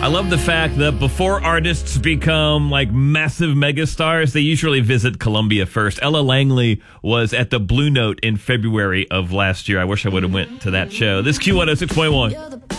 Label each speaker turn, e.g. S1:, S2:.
S1: I love the fact that before artists become like massive megastars, they usually visit Columbia first. Ella Langley was at the Blue Note in February of last year. I wish I would have went to that show. This Q106.1.